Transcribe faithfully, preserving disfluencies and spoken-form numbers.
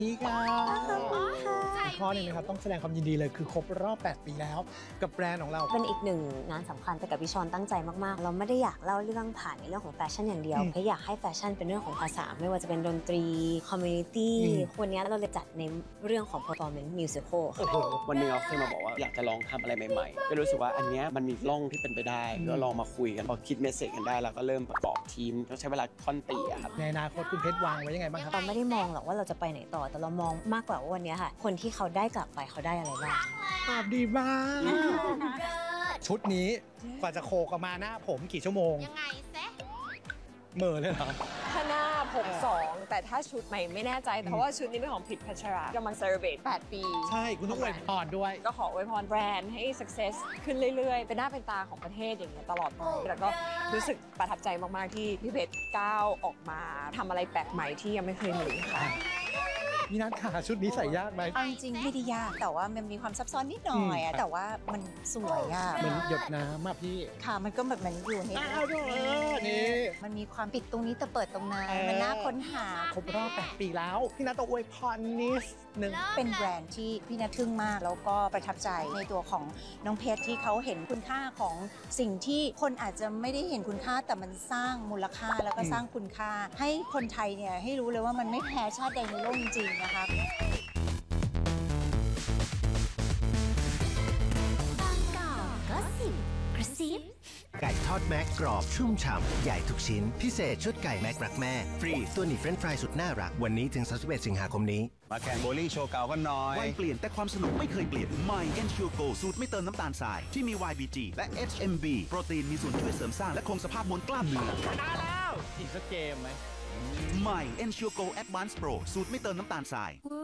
นี่ค่ะข้อหนึ่งนะครับต้องแสดงความยินดีเลยคือครบรอบแปดปีแล้วกับแบรนด์ของเราเป็นอีกหนึ่งงานสำคัญแต่กับพี่ชอนตั้งใจมากๆเราไม่ได้อยากเล่าเรื่องผ่านในเรื่องของแฟชั่นอย่างเดียวแค่อยากให้แฟชั่นเป็นเรื่องของภาษาไม่ว่าจะเป็นดนตรีคอมมูนิตี้วันนี้เราเลยจัดในเรื่องของ performance musical ค่ะวันหนึ่งเราเคยมาบอกว่าอยากจะลองทำอะไรใหม่ๆก็รู้สึกว่าอันนี้มันมีร่องที่เป็นไปได้ก็ลองมาคุยกันพอคิดเมสเซจกันได้แล้วก็เริ่มประกอบทีมต้องใช้เวลาค่อนตีอะครับในอนาคตคุณเพชรวางไว้ยังไงบ้างครับเราไม่ได้มองหรอกว่าเราจะไปไหนต่อแต่เรามองมากกว่าว่าวันนี้ค่ะคนที่เขาได้กลับไปเขาได้อะไรบ้างตอบดีมากชุดนี้กว่าจะโคกมาหน้าผมกี่ชั่วโมงยังไงเซะเหม่อเลยเหรอถ้าหน้าผมสองแต่ถ้าชุดใหม่ไม่แน่ใจเพราะว่าชุดนี้เป็นของพิทพัชรากำลังเซเลบรตแปดปีใช่คุณต้องอวยพรด้วยก็ขออวยพรแบรนด์ให้ success ขึ้นเรื่อยๆเป็นหน้าเป็นตาของประเทศอย่างเงี้ยตลอดไปแล้วก็รู้สึกประทับใจมากๆที่พี่เพชรก้าวออกมาทำอะไรแปลกใหม่ที่ยังไม่เคยมีค่ะพี่นัทขาชุดนี้ใส่ยากไหมจริงๆไม่ได้ยากแต่ว่ามันมีความซับซ้อนนิดหน่อยอะแต่ว่ามันสวยอะเหมือนหยดน้ำอะพี่ค่ะมันก็แบบมันอยู่ในนี่มันมีความปิดตรงนี้แต่เปิดตรงนั้นมันน่าค้นหาครบรอบแปดปีแล้วพี่นัทต้องอวยพรนิดนึงเป็นแบรนด์ที่พี่นัททึ่งมากแล้วก็ประทับใจในตัวของน้องเพชรที่เขาเห็นคุณค่าของสิ่งที่คนอาจจะไม่ได้เห็นคุณค่าแต่มันสร้างมูลค่าแล้วก็สร้างคุณค่าให้คนไทยเนี่ยให้รู้เลยว่ามันไม่แพ้ชาติใดในโลกจริงๆนะคะไก่ทอดแม็กกรอบชุ่มฉ่ำใหญ่ทุกชิ้นพิเศษชุดไก่แม็กรักแม่ฟรีตัวหนีเฟรนช์ฟรายสุดน่ารักวันนี้ถึงสามสิบเอ็ดสิงหาคมนี้มาแข่งโบลิ่งโชว์เก่ากันหน่อยวัยเปลี่ยนแต่ความสนุกไม่เคยเปลี่ยนใหม่ Ensure Go สูตรไม่เติมน้ำตาลทรายที่มี วาย บี จี และ เอช เอ็ม บี โปรตีนมีส่วนช่วยเสริมสร้างและคงสภาพมวลกล้ามเนื้อชนะแล้วอีกสักเกมไหมใหม่ Ensure Go Advanced Pro สูตรไม่เติมน้ำตาลทราย